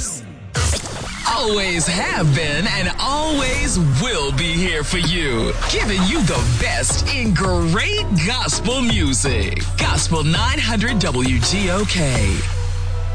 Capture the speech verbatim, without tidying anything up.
News. Always have been and always will be here for you, giving you the best in great gospel music. Gospel nine hundred W G O K.